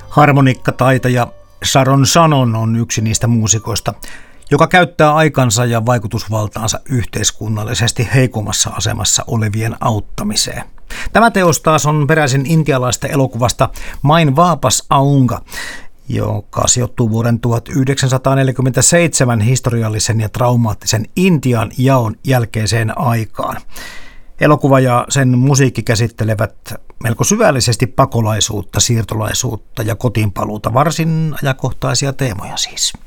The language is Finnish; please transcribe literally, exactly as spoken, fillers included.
Harmonikkataitaja Sharon Shannon on yksi niistä muusikoista, joka käyttää aikansa ja vaikutusvaltaansa yhteiskunnallisesti heikommassa asemassa olevien auttamiseen. Tämä teos taas on peräisin intialaista elokuvasta Main Vaapas Aunga, joka sijoittuu vuoden tuhatyhdeksänsataaneljäkymmentäseitsemän historiallisen ja traumaattisen Intian jaon jälkeiseen aikaan. Elokuva ja sen musiikki käsittelevät melko syvällisesti pakolaisuutta, siirtolaisuutta ja kotiinpaluuta, varsin ajankohtaisia teemoja siis.